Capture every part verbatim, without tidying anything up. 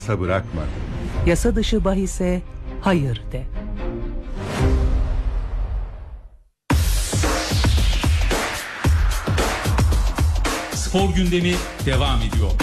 bırakma. Yasa dışı bahise hayır de. Spor gündemi devam ediyor.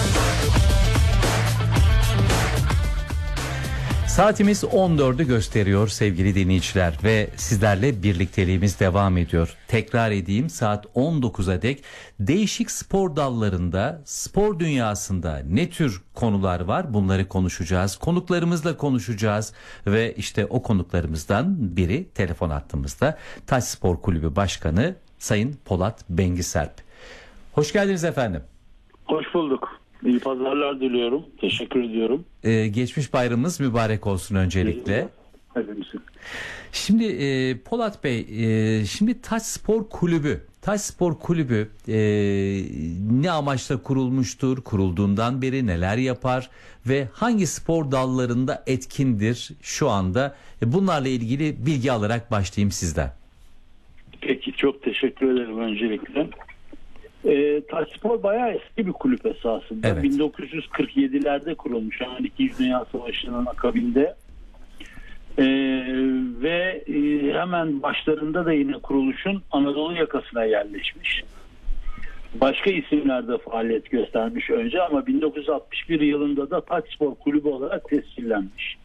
Saatimiz on dördü gösteriyor sevgili dinleyiciler ve sizlerle birlikteliğimiz devam ediyor. Tekrar edeyim, saat on dokuza dek değişik spor dallarında, spor dünyasında ne tür konular var, bunları konuşacağız. Konuklarımızla konuşacağız ve işte o konuklarımızdan biri telefon hattımızda Taç Spor Kulübü Başkanı Sayın Polat Bengiserp. Hoş geldiniz efendim. Hoş bulduk. İyi pazarlar diliyorum. Teşekkür ediyorum. Ee, geçmiş bayramımız mübarek olsun öncelikle. Hepimizin. Şimdi e, Polat Bey, e, şimdi Taç Spor Kulübü, Taç Spor Kulübü e, ne amaçla kurulmuştur, kurulduğundan beri neler yapar ve hangi spor dallarında etkindir şu anda? E, bunlarla ilgili bilgi alarak başlayayım sizden. Peki, çok teşekkür ederim öncelikle. E, Taç Spor bayağı eski bir kulüp esasında. Evet. bin dokuz yüz kırk yedilerde kurulmuş. Yani İkinci Dünya Savaşı'nın akabinde. E, ve e, hemen başlarında da yine kuruluşun Anadolu yakasına yerleşmiş. Başka isimlerde faaliyet göstermiş önce ama bin dokuz yüz altmış bir yılında da Taç Spor Kulübü olarak tescillenmiş.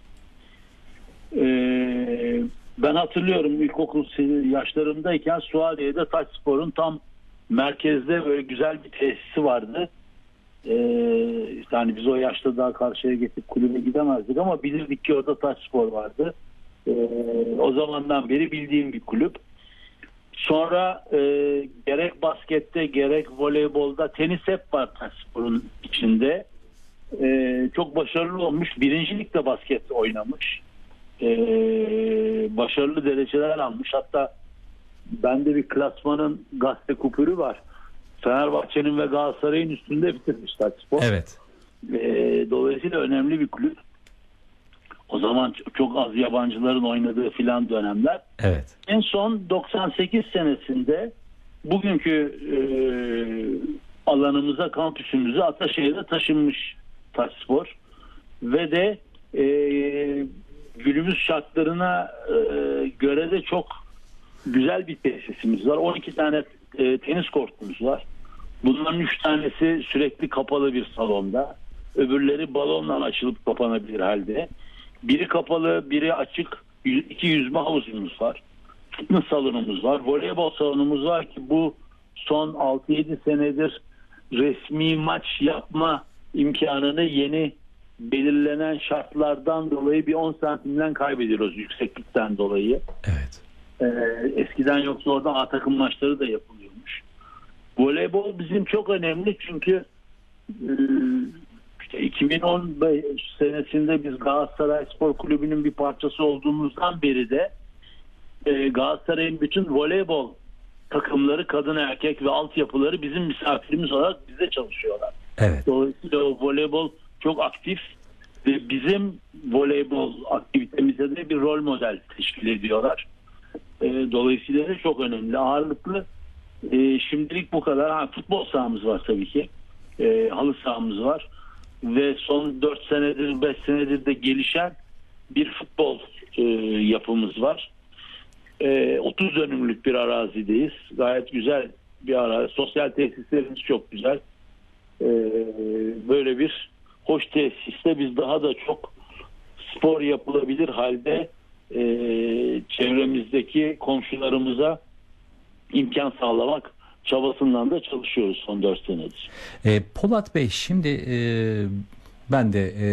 E, ben hatırlıyorum ilkokul yaşlarımdayken Suadiye'de Taç Spor'un tam merkezde böyle güzel bir tesisi vardı. Ee, yani biz o yaşta daha karşıya geçip kulübe gidemezdik ama bilirdik ki orada Taç Spor vardı. Ee, o zamandan beri bildiğim bir kulüp. Sonra e, gerek baskette gerek voleybolda tenis hep var Taç Spor'un içinde. Ee, çok başarılı olmuş. Birinci ligde basket oynamış. Ee, başarılı dereceler almış. Hatta bende bir klasmanın gazete kupürü var. Fenerbahçe'nin ve Galatasaray'ın üstünde bitirmiş Taç Spor. Evet. E, dolayısıyla önemli bir kulüp. O zaman çok az yabancıların oynadığı filan dönemler. Evet. En son doksan sekiz senesinde bugünkü e, alanımıza, kampüsümüze Ataşehir'e taşınmış Taç Spor. Ve de e, günümüz şartlarına e, göre de çok güzel bir tesisimiz var. on iki tane e, tenis kortumuz var. Bunların üç tanesi sürekli kapalı bir salonda. Öbürleri balonla açılıp kapanabilir halde. Biri kapalı, biri açık. İki yüzme havuzumuz var. Fitness salonumuz var. Voleybol salonumuz var ki bu son altı yedi senedir resmi maç yapma imkanını yeni belirlenen şartlardan dolayı bir on santimden kaybediyoruz yükseklikten dolayı. Evet. Ee, eskiden yoksa orada A takım maçları da yapılıyormuş. Voleybol bizim çok önemli çünkü e, işte iki bin on senesinde biz Galatasaray Spor Kulübü'nün bir parçası olduğumuzdan beri de e, Galatasaray'ın bütün voleybol takımları, kadın erkek ve altyapıları bizim misafirimiz olarak bizde çalışıyorlar. Evet. Dolayısıyla o voleybol çok aktif ve bizim voleybol aktivitemize de bir rol model teşkil ediyorlar. Dolayısıyla da çok önemli. Ağırlıklı e, şimdilik bu kadar. Ha, futbol sahamız var tabii ki. E, halı sahamız var. Ve son dört senedir, beş senedir de gelişen bir futbol e, yapımız var. E, otuz dönümlük bir arazideyiz. Gayet güzel bir arazi. Sosyal tesislerimiz çok güzel. E, böyle bir hoş tesiste biz daha da çok spor yapılabilir halde e, çevremizdeki komşularımıza imkan sağlamak çabasından da çalışıyoruz son dört senedir. E, Polat Bey, şimdi e, ben de e,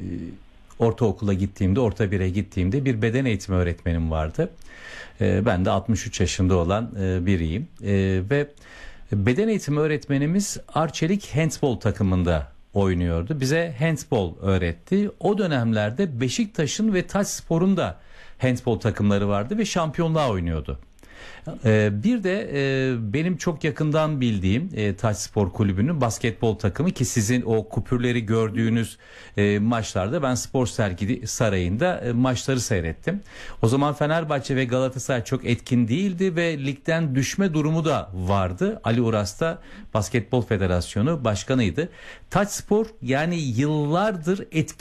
ortaokula gittiğimde, orta bire gittiğimde bir beden eğitimi öğretmenim vardı. E, ben de altmış üç yaşında olan e, biriyim. E, ve beden eğitimi öğretmenimiz Arçelik handbol takımında oynuyordu. Bize handbol öğretti. O dönemlerde Beşiktaş'ın ve Taç Spor'un da handbol takımları vardı ve şampiyonluğa oynuyordu. Ee, bir de e, benim çok yakından bildiğim e, Taç Spor Kulübü'nün basketbol takımı ki sizin o kupürleri gördüğünüz e, maçlarda ben Spor Sergi Sarayı'nda e, maçları seyrettim. O zaman Fenerbahçe ve Galatasaray çok etkin değildi ve ligden düşme durumu da vardı. Ali Uras da Basketbol Federasyonu Başkanıydı. Taç Spor yani yıllardır etkin